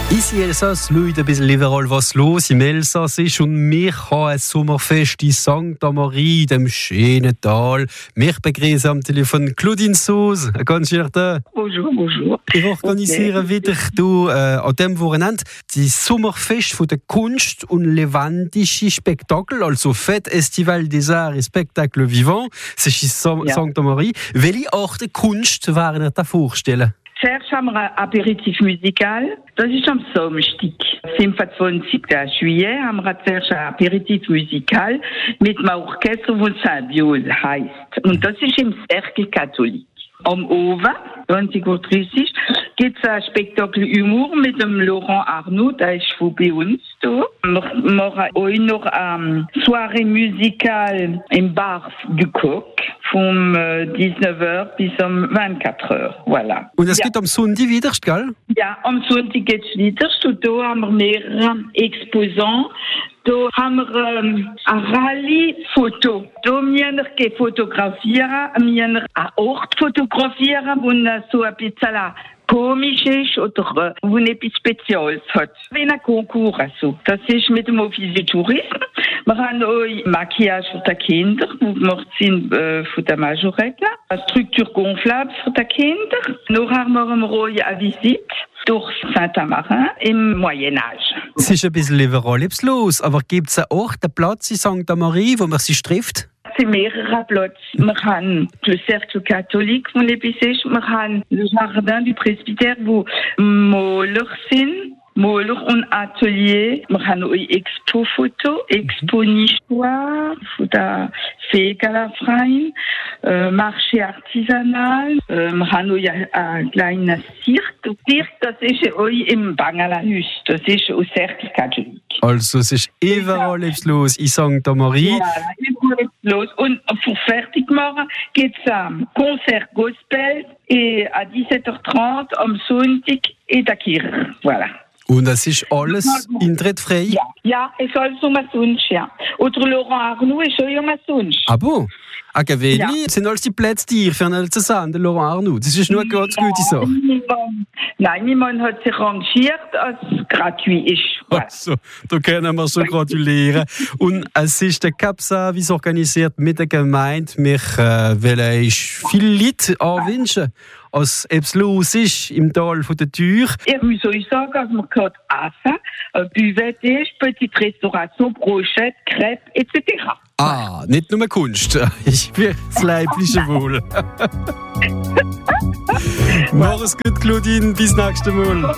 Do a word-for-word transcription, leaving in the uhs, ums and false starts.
Ici Elsass, schaut ein bisschen überall was los im Elsass ist und wir haben ein Sommerfest in Sankt Amaury, dem schönen Tal. Wir begrüßen am Telefon Claudine Sauce. Ganz schön da. Bonjour, bonjour. Wir organisieren okay. wieder du, äh, an dem Wochenende das Sommerfest von der Kunst und levendige Spektakel, also Fête Estival des Arts et Spectacles Vivants. Das ist in Sa- ja. Sankt Amaury. Welche Art der Kunst waren ihr da vorstellen? Zuerst haben wir ein Aperitif musical. Das ist am Samstag. fünfundzwanzig Juillet haben wir zuerst ein Aperitif musical mit einem Orchester, das Symbiose heisst. Und das ist im Cercle Catholique. Am Oven, zwanzig Uhr dreißig, gibt es ein Spektakel Humor mit dem Laurent Arnaud, der ist von bei uns da. Wir machen auch noch eine Soirée musicale im Bar du Coq vom dix-neuf Uhr bis um vingt-quatre Uhr. Voilà. Und es ja. geht am Sonntag wieder, gell? Ja, am Sonntag geht es wieder. Und da haben wir mehrere Exposants. Da haben wir ähm, ein Rallye-Foto. Da müssen wir fotografieren, müssen wir einen Ort fotografieren, wo so ein bisschen komisch ist oder wo etwas Spezielles hat. Wie ein Konkurs. Also. Das ist mit dem Office du Tourisme. Wir haben auch Maquillage für die Kinder, wo wir sind äh, von der Majorette. Eine Struktur gonflable für die Kinder. Noch haben wir auch eine Visite durch Saint-Amarin im Moyen-Âge. Es ist ein bisschen überall los, aber gibt es einen Ort, einen Platz in Sankt Amaury, wo man sich trifft? Es sind mehrere Plätze. Wir haben le Cercle Catholique, wo etwas ist. Wir haben le Jardin du Presbytère, wo Maler sind. Maler und Atelier. Wir haben auch Expo-Foto, Expo-Nichoir von der Fegala-Freien, äh, Marché artisanal. Äh, wir haben auch ein kleines Cirque. Der Cirque, das ist auch im Bangalahus. Das ist au Cercle Catholique. Also es ist überall ja. los in Sankt Amaury. Ja, überall los. Und für fertig machen gibt es ein Konzert Gospel et à dix-sept Uhr dreißig am Sonntag in der Kirche. Voilà. Und es ist alles intrittfrei? Ja, ja, es ist alles umsonst, ja. Oder Laurent Arnaud ist auch umsonst. Ah bon? Ah, gewählt ja. sind alles die Plätze dir für einen Cézanne, der Laurent Arnaud. Das ist nur eine ganz gute Sache. Nein, niemand hat sich rangiert, als es gratuit ist. Voilà. Also, da können wir schon gratulieren. Und es ist der Cap-Service organisiert mit der Gemeinde. Wir äh, wollen viele Leute anwünschen, als etwas los ist im Tal von der Tür. Ich muss euch sagen, dass man kann essen, Buvette, petite Restauration, Brochette, Crêpe et cetera. Ah, nicht nur Kunst. Ich bin das leibliche Wohl. Mach es gut, Claudine. Bis nächstes Mal.